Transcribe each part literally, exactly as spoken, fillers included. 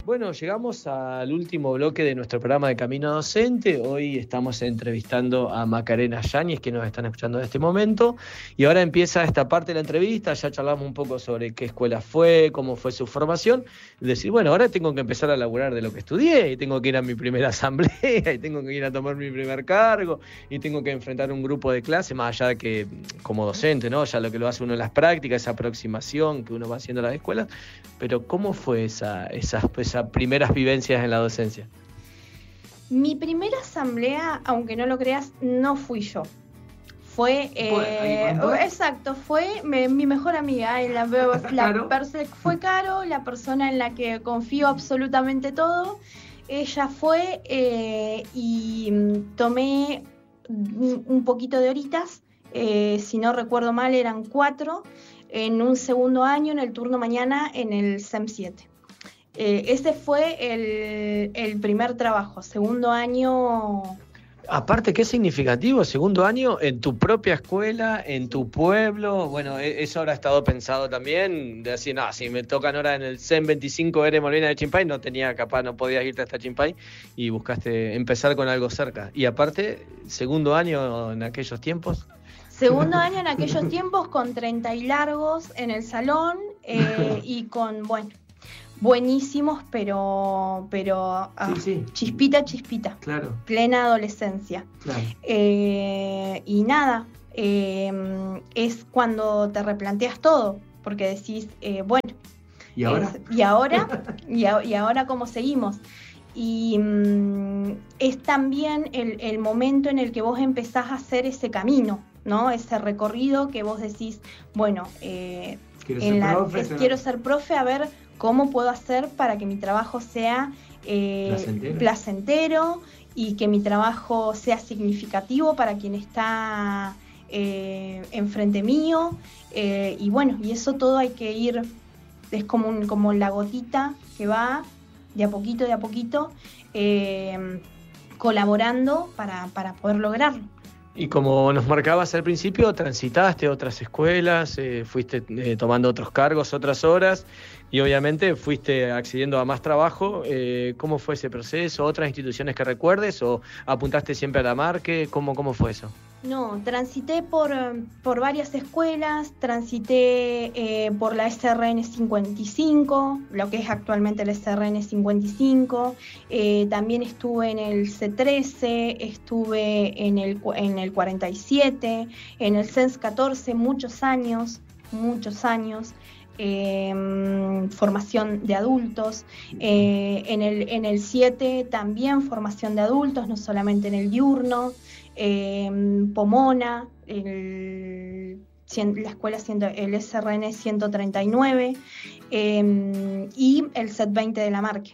Bueno, llegamos al último bloque de nuestro programa de Camino Docente. Hoy estamos entrevistando a Macarena Yáñez, que nos están escuchando en este momento. Y ahora empieza esta parte de la entrevista. Ya charlamos un poco sobre qué escuela fue, cómo fue su formación. Es decir, bueno, ahora tengo que empezar a laburar de lo que estudié. Y tengo que ir a mi primera asamblea. Y tengo que ir a tomar mi primer cargo. Y tengo que enfrentar un grupo de clase, más allá de que como docente, ¿no? Ya lo que lo hace uno en las prácticas, esa aproximación que uno va haciendo a las escuelas. Pero ¿cómo fue esa, esa, esas primeras vivencias en la docencia? Mi primera asamblea, aunque no lo creas, no fui yo. Fue, eh, exacto, fue me, mi mejor amiga. La, la ¿Caro? Perse, fue Caro, la persona en la que confío absolutamente todo. Ella fue eh, y tomé un poquito de horitas, eh, si no recuerdo mal eran cuatro, en un segundo año, en el turno mañana, en el S E M siete. Eh, ese fue el, el primer trabajo, segundo año. Aparte, qué significativo, segundo año en tu propia escuela, en tu pueblo. Bueno, eso habrá estado pensado también, de decir, no, si me tocan ahora en el C E M veinticinco R Molina de Chimpay, no tenía capaz, no podías irte hasta Chimpay y buscaste empezar con algo cerca. Y aparte, segundo año en aquellos tiempos. Segundo año en aquellos tiempos con treinta y largos en el salón eh, y con, bueno, buenísimos, pero, pero ah, sí, sí. chispita, chispita. Claro. Plena adolescencia. Claro. Eh, y nada, eh, es cuando te replanteas todo, porque decís, eh, bueno, ¿y ahora? Es, ¿Y ahora? ¿Y, a, ¿Y ahora cómo seguimos? Y mm, es también el, el momento en el que vos empezás a hacer ese camino, ¿no? Ese recorrido que vos decís, bueno, eh, quiero, en ser la, profe, es, quiero ser profe, a ver cómo puedo hacer para que mi trabajo sea eh, placentero. placentero y que mi trabajo sea significativo para quien está eh, enfrente mío. Eh, y bueno, y eso todo hay que ir, es como, un, como la gotita que va de a poquito, de a poquito, eh, colaborando para, para poder lograrlo. Y como nos marcabas al principio, transitaste otras escuelas, eh, fuiste eh, tomando otros cargos, otras horas, y obviamente fuiste accediendo a más trabajo. Eh, ¿Cómo fue ese proceso? ¿Otras instituciones que recuerdes? ¿O apuntaste siempre a la Marque? ¿Cómo, cómo fue eso? No, transité por, por varias escuelas, transité eh, por la S R N cincuenta y cinco, lo que es actualmente la S R N cincuenta y cinco, eh, también estuve en el C trece, estuve en el, en el cuarenta y siete, en el C E N S catorce, muchos años, muchos años. Eh, formación de adultos, eh, en el en el siete también formación de adultos, no solamente en el diurno, eh, Pomona, el, la escuela el S R N ciento treinta y nueve eh, y el C E T veinte de la Marque.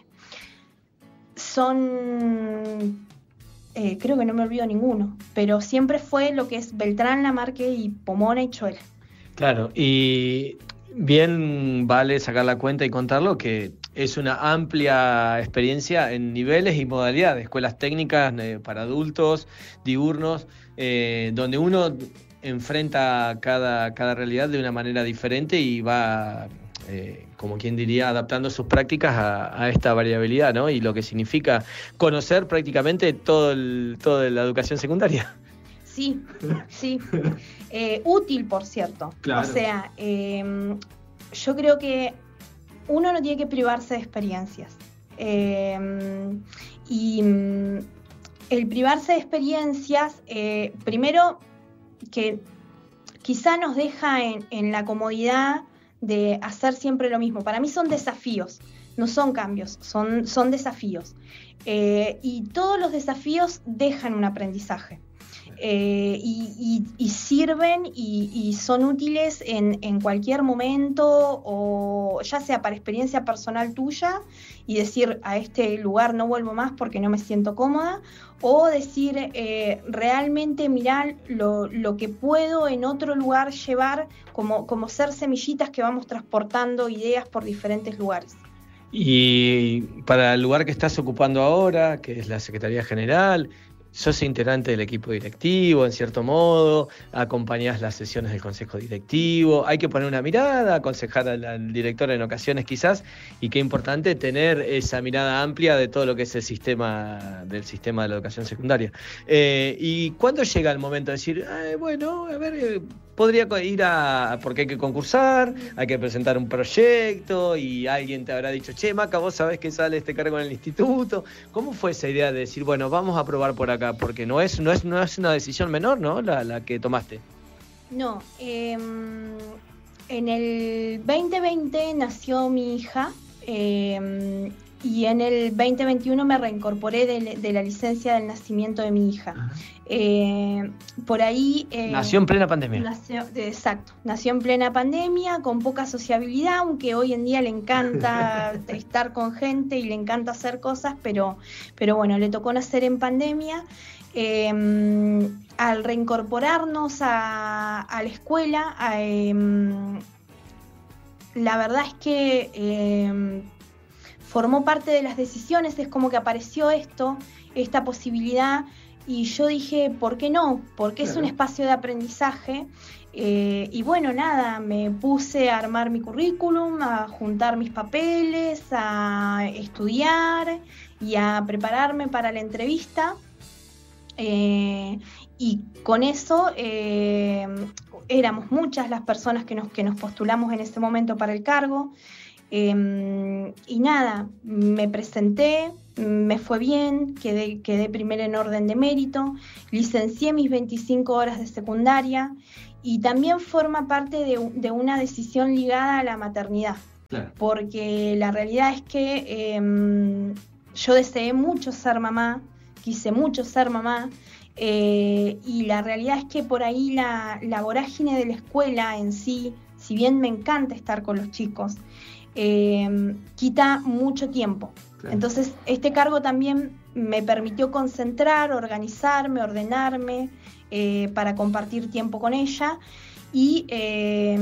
Son, eh, creo que no me olvido ninguno, pero siempre fue lo que es Beltrán, La Marque y Pomona y Choel. Claro, y bien vale sacar la cuenta y contarlo que es una amplia experiencia en niveles y modalidades, escuelas técnicas eh, para adultos, diurnos, eh, donde uno enfrenta cada, cada realidad de una manera diferente y va, eh, como quien diría, adaptando sus prácticas a, a esta variabilidad, ¿no? Y lo que significa conocer prácticamente todo el, toda la educación secundaria. Sí, sí. Eh, útil, por cierto. Claro. O sea, eh, yo creo que uno no tiene que privarse de experiencias. Eh, y el privarse de experiencias, eh, primero, que quizá nos deja en, en la comodidad de hacer siempre lo mismo. Para mí son desafíos, no son cambios, son, son desafíos. Eh, y todos los desafíos dejan un aprendizaje. Eh, y, y, y sirven y, y son útiles en, en cualquier momento, o ya sea para experiencia personal tuya y decir a este lugar no vuelvo más porque no me siento cómoda, o decir eh, realmente mirar lo, lo que puedo en otro lugar llevar, como, como ser semillitas que vamos transportando ideas por diferentes lugares. Y para el lugar que estás ocupando ahora, que es la Secretaría General, sos integrante del equipo directivo, en cierto modo, acompañás las sesiones del consejo directivo, hay que poner una mirada, aconsejar al, al director en ocasiones quizás, y qué importante tener esa mirada amplia de todo lo que es el sistema del sistema de la educación secundaria. Eh, ¿Y cuándo llega el momento de decir, eh, bueno, a ver, eh, podría ir a, porque hay que concursar, hay que presentar un proyecto y alguien te habrá dicho, che, Maca, vos sabés que sale este cargo en el instituto? ¿Cómo fue esa idea de decir, bueno, vamos a probar por acá? Porque no es, no es, no es una decisión menor, ¿no? La, la que tomaste. No, eh, en el veinte veinte nació mi hija, eh, y en el veinte veintiuno me reincorporé de, de la licencia del nacimiento de mi hija. Eh, por ahí... Eh, nació en plena pandemia. Nació, exacto, nació en plena pandemia, con poca sociabilidad, aunque hoy en día le encanta estar con gente y le encanta hacer cosas, pero, pero bueno, le tocó nacer en pandemia. Eh, al reincorporarnos a, a la escuela, a, eh, la verdad es que... Eh, formó parte de las decisiones, es como que apareció esto, esta posibilidad, y yo dije, ¿por qué no? Porque claro. Es un espacio de aprendizaje, eh, y bueno, nada, me puse a armar mi currículum, a juntar mis papeles, a estudiar y a prepararme para la entrevista, eh, y con eso eh, éramos muchas las personas que nos, que nos postulamos en ese momento para el cargo. Eh, y nada, me presenté, me fue bien, quedé, quedé primero en orden de mérito, licencié mis veinticinco horas de secundaria y también forma parte de, de una decisión ligada a la maternidad, claro. Porque la realidad es que eh, yo deseé mucho ser mamá, quise mucho ser mamá, eh, y la realidad es que por ahí la, la vorágine de la escuela en sí, si bien me encanta estar con los chicos, Eh, quita mucho tiempo. Claro. Entonces, este cargo también me permitió concentrar, organizarme, ordenarme, eh, para compartir tiempo con ella, y eh,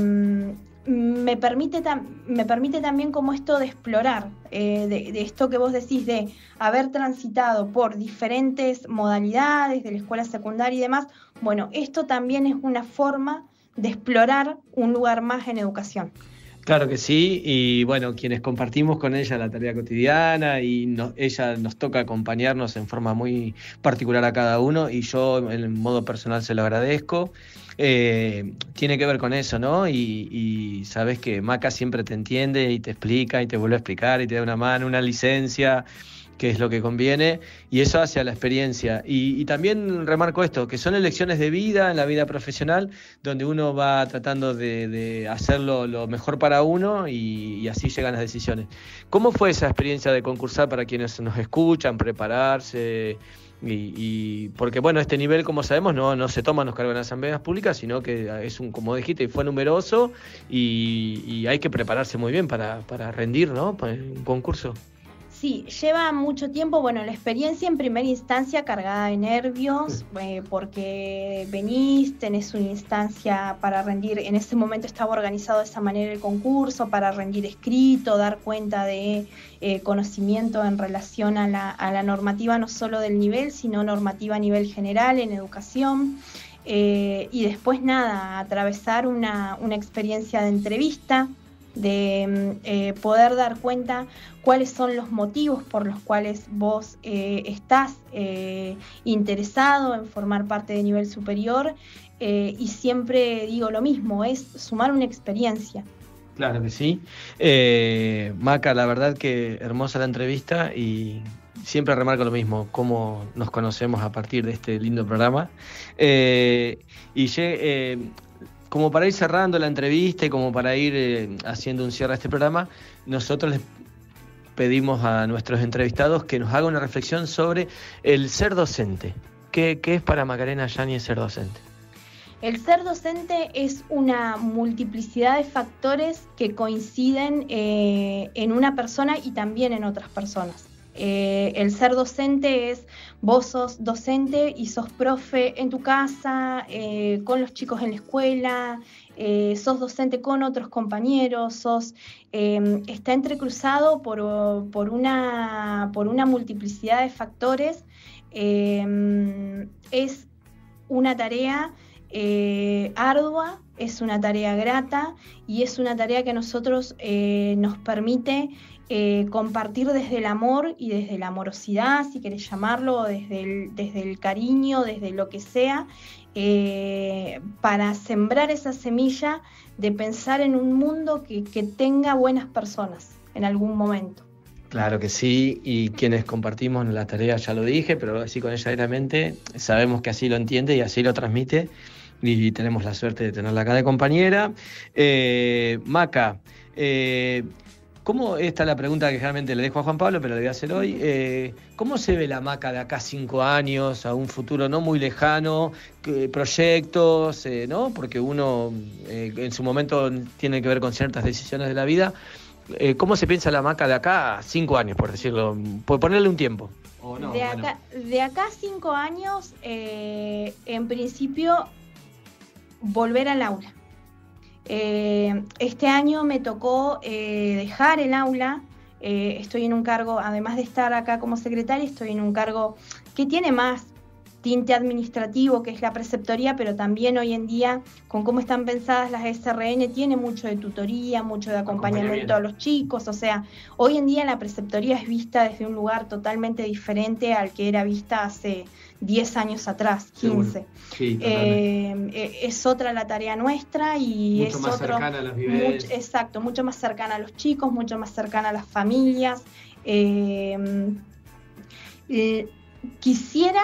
me, permite me permite también como esto de explorar, eh, de, de esto que vos decís, de haber transitado por diferentes modalidades de la escuela secundaria y demás. Bueno, esto también es una forma de explorar un lugar más en educación. Claro que sí, y bueno, quienes compartimos con ella la tarea cotidiana y no, ella nos toca acompañarnos en forma muy particular a cada uno, y yo en modo personal se lo agradezco. Eh, tiene que ver con eso, ¿no? Y, y sabes que Maca siempre te entiende y te explica y te vuelve a explicar y te da una mano, una licencia, que es lo que conviene, y eso hace a la experiencia. Y, y también remarco esto, que son elecciones de vida, en la vida profesional, donde uno va tratando de, de hacerlo lo mejor para uno, y, y así llegan las decisiones. ¿Cómo fue esa experiencia de concursar para quienes nos escuchan, prepararse? Y, y porque bueno, este nivel, como sabemos, no, no se toman los cargos en las asambleas públicas, sino que es un, como dijiste, fue numeroso, y, y hay que prepararse muy bien para, para rendir, ¿no? Para un concurso. Sí, lleva mucho tiempo. Bueno, la experiencia en primera instancia cargada de nervios, eh, porque venís, tenés una instancia para rendir. En ese momento estaba organizado de esa manera el concurso, para rendir escrito, dar cuenta de eh, conocimiento en relación a la, a la normativa, no solo del nivel, sino normativa a nivel general en educación. Eh, y después nada, atravesar una, una experiencia de entrevista, de eh, poder dar cuenta cuáles son los motivos por los cuales vos eh, estás eh, interesado en formar parte de nivel superior, eh, y siempre digo lo mismo, es sumar una experiencia. Claro que sí. Eh, Maca, la verdad que hermosa la entrevista, y siempre remarco lo mismo, cómo nos conocemos a partir de este lindo programa. Eh, y eh, como para ir cerrando la entrevista y como para ir eh, haciendo un cierre a este programa, nosotros les pedimos a nuestros entrevistados que nos hagan una reflexión sobre el ser docente. ¿Qué, qué es para Macarena Yáñez ser docente? El ser docente es una multiplicidad de factores que coinciden eh, en una persona y también en otras personas. Eh, el ser docente es, vos sos docente y sos profe en tu casa, eh, con los chicos en la escuela, eh, sos docente con otros compañeros, sos, eh, está entrecruzado por, por, una, por una multiplicidad de factores, Eh, es una tarea eh, ardua, es una tarea grata y es una tarea que a nosotros eh, nos permite eh, compartir desde el amor y desde la amorosidad, si querés llamarlo, desde el, desde el cariño, desde lo que sea, eh, para sembrar esa semilla de pensar en un mundo que, que tenga buenas personas en algún momento. Claro que sí, y quienes compartimos la tarea, ya lo dije, pero así con ella directamente, sabemos que así lo entiende y así lo transmite, y tenemos la suerte de tenerla acá de compañera. Eh, Maca, eh, ¿cómo, esta es la pregunta que generalmente le dejo a Juan Pablo, pero le voy a hacer hoy, eh, ¿cómo se ve la Maca de acá a cinco años, a un futuro no muy lejano, que, proyectos, eh, ¿no? Porque uno eh, en su momento tiene que ver con ciertas decisiones de la vida. Eh, ¿Cómo se piensa la Maca de acá a cinco años, por decirlo, por ponerle un tiempo? ¿O no? De acá, bueno. de acá a cinco años, eh, en principio, volver al aula. Eh, este año me tocó eh, dejar el aula. Eh, estoy en un cargo, además de estar acá como secretaria, estoy en un cargo que tiene más tinte administrativo, que es la preceptoría, pero también hoy en día, con cómo están pensadas las S R N, tiene mucho de tutoría, mucho de acompañamiento a los chicos. O sea, hoy en día la preceptoría es vista desde un lugar totalmente diferente al que era vista hace diez años atrás, quince. Sí, eh, es otra la tarea nuestra y mucho es más otro, cercana a las vivencias. Mucho, exacto, mucho más cercana a los chicos, mucho más cercana a las familias. Eh, eh, Quisiera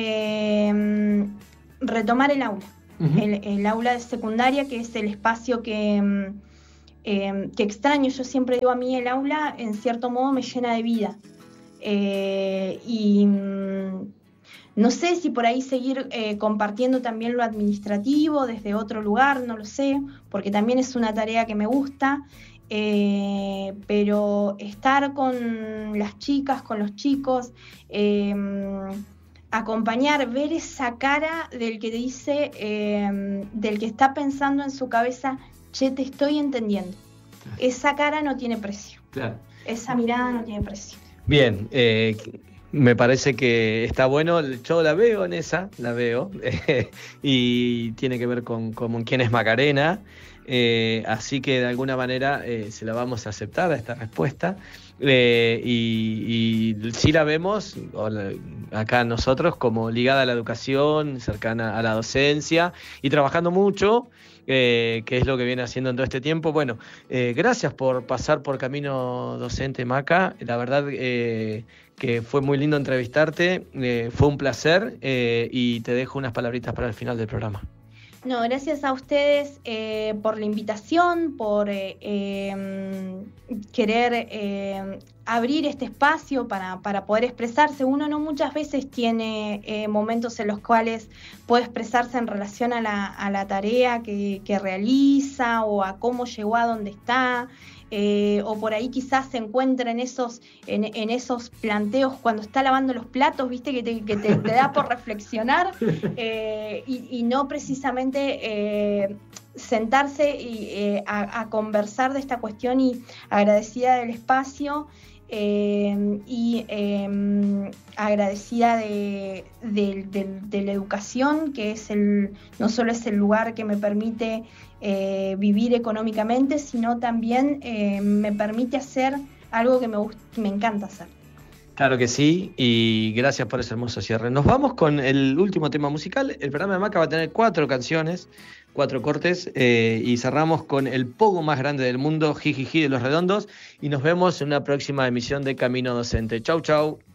eh, retomar el aula, uh-huh. el, el aula de secundaria, que es el espacio que, eh, que extraño. Yo siempre digo, a mí el aula en cierto modo me llena de vida. Eh, y mm, no sé si por ahí seguir eh, compartiendo también lo administrativo desde otro lugar, no lo sé, porque también es una tarea que me gusta. Eh, pero estar con las chicas, con los chicos, eh, acompañar, ver esa cara del que dice, eh, del que está pensando en su cabeza, che, te estoy entendiendo. Claro. Esa cara no tiene precio. Claro. Esa mirada no tiene precio. Bien, eh, me parece que está bueno, yo la veo en esa, la veo, eh, y tiene que ver con, con quién es Macarena. Eh, así que de alguna manera eh, se la vamos a aceptar a esta respuesta eh, y, y sí la vemos acá nosotros como ligada a la educación, cercana a la docencia y trabajando mucho, eh, que es lo que viene haciendo en todo este tiempo. Bueno, eh, gracias por pasar por Camino Docente, Maca, la verdad eh, que fue muy lindo entrevistarte, eh, fue un placer eh, y te dejo unas palabritas para el final del programa. No, gracias a ustedes eh, por la invitación, por eh, eh, querer eh, abrir este espacio para, para poder expresarse. Uno no muchas veces tiene eh, momentos en los cuales puede expresarse en relación a la, a la tarea que, que realiza o a cómo llegó a donde está. Eh, o por ahí quizás se encuentra en esos, en, en esos planteos cuando está lavando los platos, viste, que te, que te, te da por reflexionar eh, y, y no precisamente eh, sentarse y, eh, a, a conversar de esta cuestión, y agradecida del espacio eh, y eh, agradecida de, de, de, de la educación, que es el, no solo es el lugar que me permite Eh, vivir económicamente, sino también eh, me permite hacer algo que me, me encanta hacer. Claro que sí, y gracias por ese hermoso cierre. Nos vamos con el último tema musical. El programa de Maca va a tener cuatro canciones, cuatro cortes, eh, y cerramos con el pogo más grande del mundo, Jijiji de Los Redondos, y nos vemos en una próxima emisión de Camino Docente. Chau, chau.